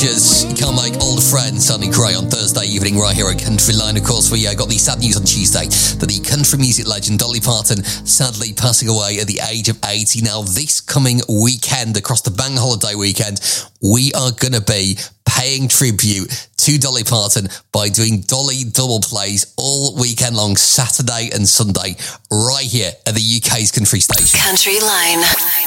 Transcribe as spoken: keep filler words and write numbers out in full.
strangers. You can't make old friends. Sonny Gray on Thursday evening right here at Country Line. Of course, we uh, got the sad news on Tuesday that the country music legend Dolly Parton sadly passing away at the age of eighty. Now, this coming weekend, across the Bang Holiday weekend, we are going to be paying tribute to Dolly Parton by doing Dolly double plays all weekend long, Saturday and Sunday, right here at the U K's country station. Country Line.